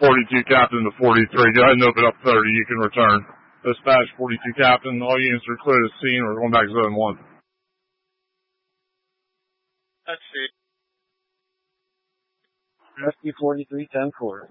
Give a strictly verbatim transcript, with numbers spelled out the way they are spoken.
forty-two Captain to forty-three. Go ahead and open up thirty. You can return. Dispatch forty-two Captain. All units are clear to scene. We're going back to zone one. Let's see. Rescue forty-three ten four.